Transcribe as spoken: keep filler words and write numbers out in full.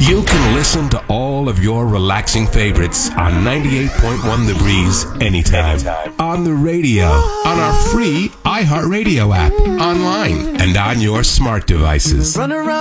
You can listen to all of your relaxing favorites on ninety-eight point one The Breeze anytime. anytime. On the radio, on our free iHeartRadio app, online, and on your smart devices. Run around.